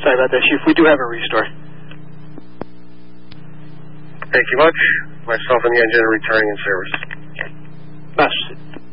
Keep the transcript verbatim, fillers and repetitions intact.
Sorry about that, Chief. We do have a restore. Thank you much. Myself and the engineer returning in service. Master.